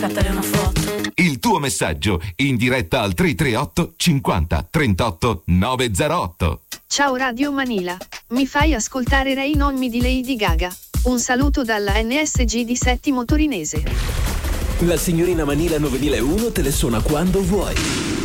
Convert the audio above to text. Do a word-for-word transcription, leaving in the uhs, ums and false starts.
scattare una foto. Il tuo messaggio in diretta al tre tre otto cinquanta trentotto novecentotto. Ciao Radio Manila, mi fai ascoltare Rain on Me di Lady Gaga. Un saluto dalla N S G di Settimo Torinese. La signorina Manila novemilauno te le suona quando vuoi.